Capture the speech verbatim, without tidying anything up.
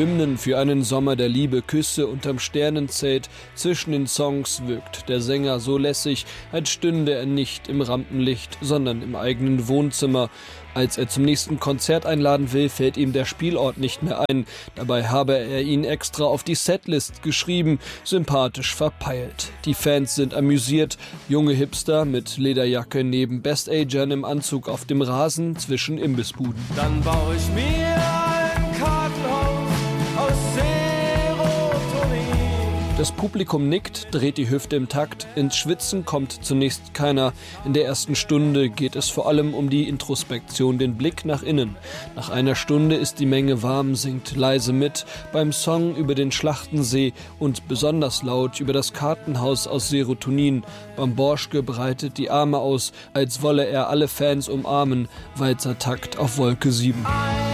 Hymnen für einen Sommer der Liebe, Küsse unterm Sternenzelt. Zwischen den Songs wirkt der Sänger so lässig, als stünde er nicht im Rampenlicht, sondern im eigenen Wohnzimmer. Als er zum nächsten Konzert einladen will, fällt ihm der Spielort nicht mehr ein. Dabei habe er ihn extra auf die Setlist geschrieben, sympathisch verpeilt. Die Fans sind amüsiert. Junge Hipster mit Lederjacke neben Best-Agern im Anzug auf dem Rasen zwischen Imbissbuden. Dann baue ich mir ein Kartenhaus aus Serotonin. Das Publikum nickt, dreht die Hüfte im Takt. Ins Schwitzen kommt zunächst keiner. In der ersten Stunde geht es vor allem um die Introspektion, den Blick nach innen. Nach einer Stunde ist die Menge warm, singt leise mit. Beim Song über den Schlachtensee und besonders laut über das Kartenhaus aus Serotonin. Bamborschke breitet die Arme aus, als wolle er alle Fans umarmen. Walzer Takt auf Wolke sieben.